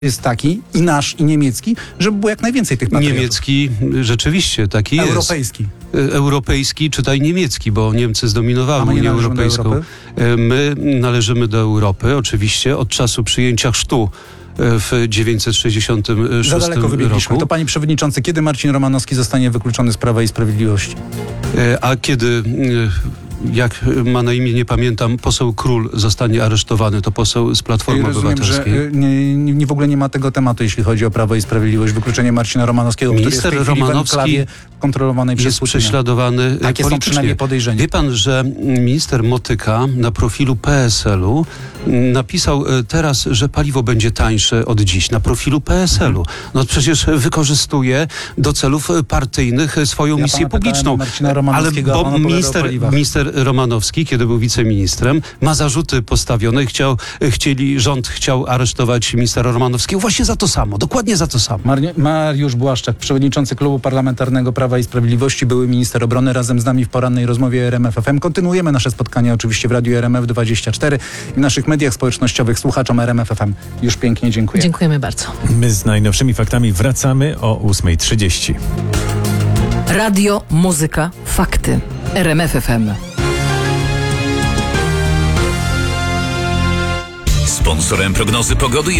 jest taki, i nasz, i niemiecki, żeby było jak najwięcej tych patriotów. Niemiecki, rzeczywiście, taki jest. Europejski. Europejski, czytaj niemiecki, bo Niemcy zdominowały A my nie Unię należymy do Europejską. Europy? My należymy do Europy, oczywiście, od czasu przyjęcia chrztu w 966 Za daleko wybiegliśmy. roku. To panie przewodniczący, kiedy Marcin Romanowski zostanie wykluczony z Prawa i Sprawiedliwości? A kiedy, jak ma na imię, nie pamiętam, poseł Król zostanie aresztowany, to poseł z Platformy Rozumiem, Obywatelskiej. że nie w ogóle nie ma tego tematu, jeśli chodzi o Prawo i Sprawiedliwość. Wykluczenie Marcina Romanowskiego, który jest w tej Minister chwili w Romanowski enklawie kontrolowanej przez jest Putina. prześladowany Takie są politycznie. przynajmniej podejrzenia. Wie pan, że minister Motyka na profilu PSL-u napisał teraz, że paliwo będzie tańsze od dziś. Na profilu PSL-u. No przecież wykorzystuje do celów partyjnych swoją Ja misję pana pytałem publiczną. o Marcina Ale Romanowskiego, a bo pan opowiadał o paliwach. minister Romanowski, kiedy był wiceministrem, ma zarzuty postawione. Rząd chciał aresztować ministra Romanowskiego właśnie za to samo. Dokładnie za to samo. Mariusz Błaszczak, przewodniczący Klubu Parlamentarnego Prawa i Sprawiedliwości, były minister obrony, razem z nami w porannej rozmowie RMF FM. Kontynuujemy nasze spotkania oczywiście w Radiu RMF24 i w naszych mediach społecznościowych. Słuchaczom RMF FM już pięknie dziękuję. Dziękujemy bardzo. My z najnowszymi faktami wracamy o 8:30. Radio, muzyka, fakty. RMF FM. Sponsorem prognozy pogody jest